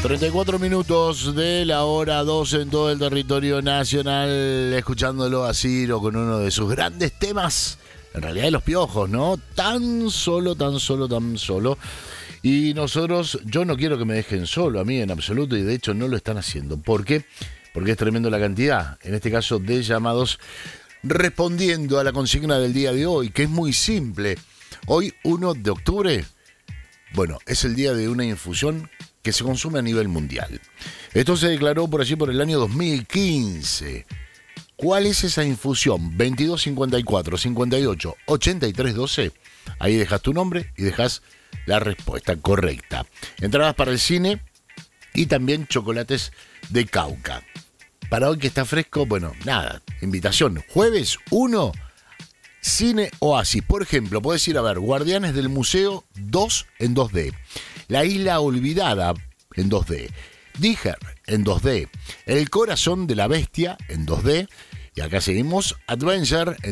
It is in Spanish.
34 minutos de la hora 12 en todo el territorio nacional, escuchándolo a Ciro con uno de sus grandes temas, en realidad de Los Piojos, ¿no? Tan solo. Y nosotros, yo no quiero que me dejen solo a mí en absoluto, y de hecho no lo están haciendo. ¿Por qué? Porque es tremendo la cantidad, en este caso de llamados, respondiendo a la consigna del día de hoy, que es muy simple. Hoy, 1 de octubre, bueno, es el día de una infusión que se consume a nivel mundial. Esto se declaró por allí por el año 2015. ¿Cuál es esa infusión? 2254 58 83 12. Ahí dejas tu nombre y dejas la respuesta correcta. Entradas para el cine y también chocolates de Cauca. Para hoy que está fresco, bueno, nada, invitación. Jueves 1, Cine Oasis. Por ejemplo, puedes ir a ver Guardianes del Museo 2 en 2D. La Isla Olvidada en 2D. Díger en 2D. El Corazón de la Bestia en 2D. Y acá seguimos Adventure en